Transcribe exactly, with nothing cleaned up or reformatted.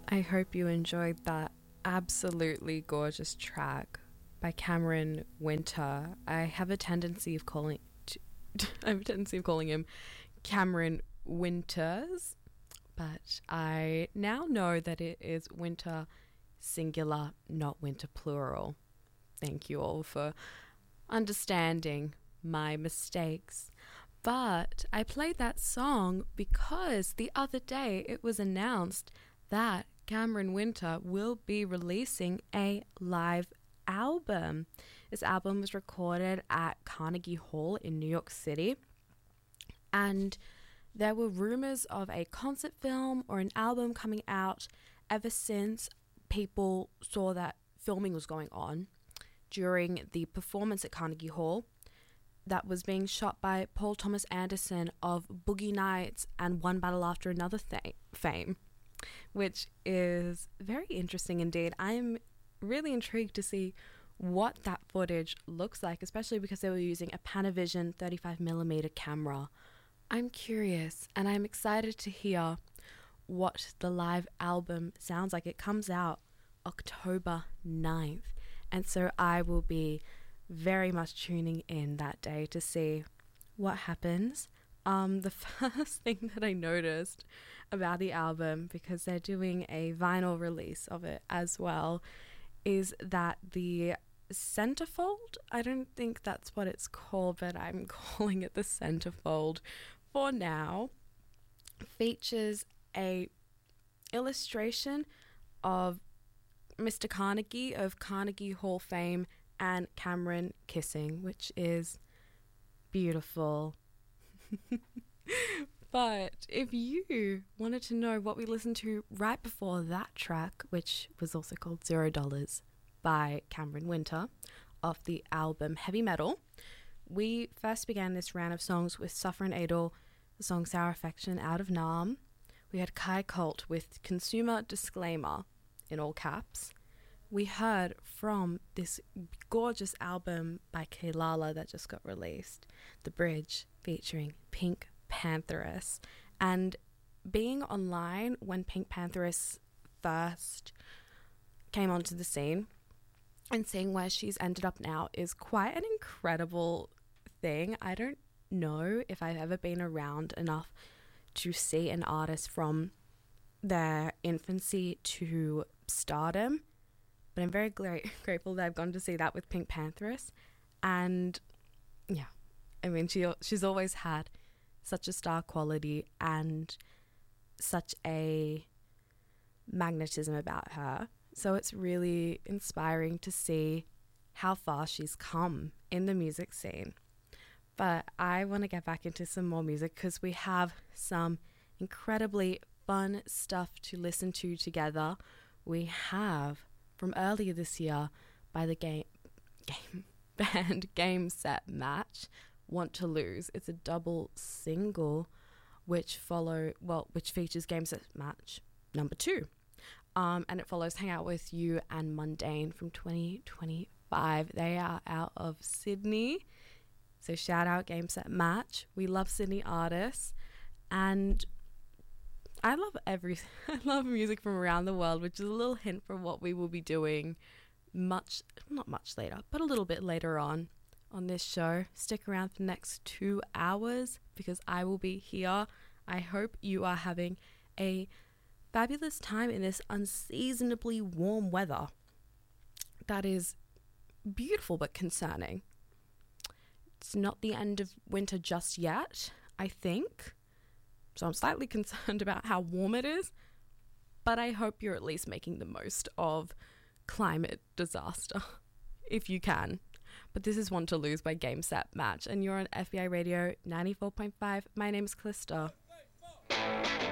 I hope you enjoyed that absolutely gorgeous track by Cameron Winter. I have a tendency of calling I have a tendency of calling him Cameron Winters, but I now know that it is winter singular, not winter plural. Thank you all for understanding my mistakes. But I played that song because the other day it was announced that Cameron Winter will be releasing a live album. This album was recorded at Carnegie Hall in New York City, and there were rumors of a concert film or an album coming out ever since people saw that filming was going on during the performance at Carnegie Hall that was being shot by Paul Thomas Anderson of Boogie Nights and One Battle After Another th- fame, which is very interesting indeed. I am really intrigued to see what that footage looks like, especially because they were using a Panavision thirty-five millimeter camera. I'm curious, and I'm excited to hear what the live album sounds like. It comes out October ninth, and so I will be very much tuning in that day to see what happens. Um, the first thing that I noticed about the album, because they're doing a vinyl release of it as well, is that the centerfold, I don't think that's what it's called, but I'm calling it the centerfold for now, features a illustration of Mister Carnegie of Carnegie Hall fame and Cameron kissing, which is beautiful. But if you wanted to know what we listened to right before that track, which was also called Zero Dollars by Cameron Winter off the album Heavy Metal, we first began this round of songs with Suffer and Adol, the song Sour Affection out of Nam. We had Kai Colt with Consumer Disclaimer in all caps. We heard from this gorgeous album by Keilala that just got released, The Bridge, featuring Pink Pantheress. And being online when Pink Pantheress first came onto the scene and seeing where she's ended up now is quite an incredible thing. I don't know if I've ever been around enough to see an artist from their infancy to stardom, but I'm very gra- grateful that I've gone to see that with Pink Pantheress. And yeah, I mean, she she's always had such a star quality and such a magnetism about her. So it's really inspiring to see how far she's come in the music scene. But I want to get back into some more music because we have some incredibly fun stuff to listen to together. We have from earlier this year by the game game band Game Set Match, Want to Lose. It's a double single which follow well which features Game Set Match number two. Um, and it follows Hang Out With You and Mundane from twenty twenty-five. They are out of Sydney. So shout out Game Set Match. We love Sydney artists, and I love every I love music from around the world, which is a little hint for what we will be doing much not much later, but a little bit later on on this show. Stick around for the next two hours because I will be here. I hope you are having a fabulous time in this unseasonably warm weather. That is beautiful but concerning. It's not the end of winter just yet, I think. So I'm slightly concerned about how warm it is, but I hope you're at least making the most of climate disaster, if you can. But this is Want to Lose by Game Set Match, and you're on F B I Radio ninety-four point five. My name is Calista.